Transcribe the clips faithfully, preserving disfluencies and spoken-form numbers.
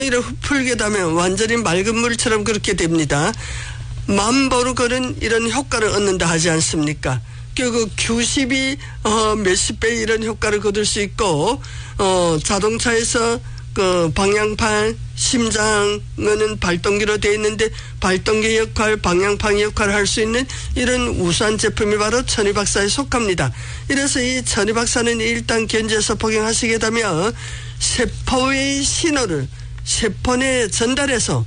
이를 풀게 되면 완전히 맑은 물처럼 그렇게 됩니다. 만보로 그런 이런 효과를 얻는다 하지 않습니까? 결국 규십이 어, 몇십 배 이런 효과를 거둘 수 있고 어, 자동차에서 그 방향판, 심장은 발동기로 되어 있는데 발동기 역할, 방향판 역할을 할 수 있는 이런 우수한 제품이 바로 천희박사에 속합니다. 이래서 이 천희박사는 일단 견주에서 복용하시게 되면 세포의 신호를 세포 내에 전달해서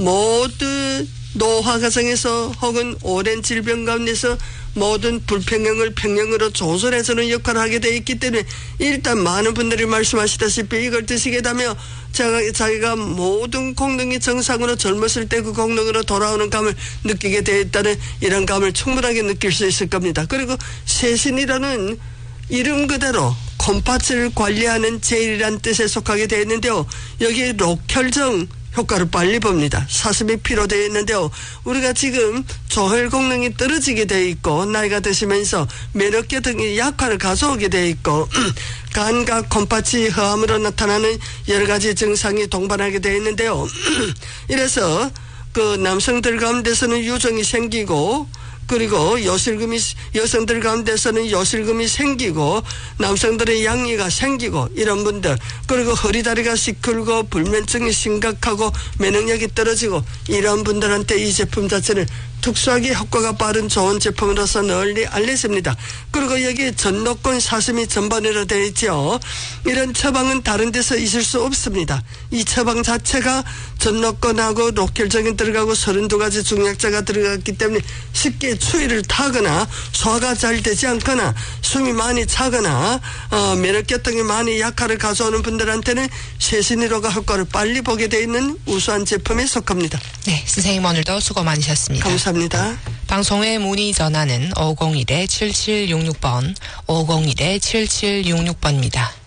모든 노화 과정에서 혹은 오랜 질병 가운데서 모든 불평형을 평형으로 조절해주는 역할을 하게 되어 있기 때문에 일단 많은 분들이 말씀하시다시피 이걸 드시게 되면 자기가, 자기가 모든功能이 정상으로 젊었을 때 그功能으로 돌아오는 감을 느끼게 되어 있다는 이런 감을 충분하게 느낄 수 있을 겁니다. 그리고 세신이라는 이름 그대로 콩팥을 관리하는 제일이란 뜻에 속하게 되어 있는데요. 여기에 록혈정 효과를 빨리 봅니다. 사슴이 피로되어 있는데요. 우리가 지금 조혈功能이 떨어지게 되어 있고 나이가 드시면서 면역계 등의 약화를 가져오게 되어 있고 간과 콩팥이 허함으로 나타나는 여러 가지 증상이 동반하게 되어 있는데요. 이래서 그 남성들 가운데서는 유정이 생기고 그리고 요실금이 여성들 가운데서는 요실금이 생기고 남성들의 양리가 생기고 이런 분들 그리고 허리다리가 시큰고 불면증이 심각하고 면역력이 떨어지고 이런 분들한테 이 제품 자체는 특수하게 효과가 빠른 좋은 제품으로서 널리 알려집니다. 그리고 여기 전노권 사슴이 전반으로 되어 있죠. 이런 처방은 다른 데서 있을 수 없습니다. 이 처방 자체가 전노권하고 록혈정이 들어가고 서른두 가지 중약자가 들어갔기 때문에 쉽게 추위를 타거나 소화가 잘 되지 않거나 숨이 많이 차거나 어, 면역계통이 많이 약화를 가져오는 분들한테는 세신이로가 효과를 빨리 보게 되어 있는 우수한 제품에 속합니다. 네, 선생님 오늘도 수고 많으셨습니다. 감사합니다. 방송의 문의 전화는 오공일 칠칠육육 번 오공일 칠칠육육 번입니다.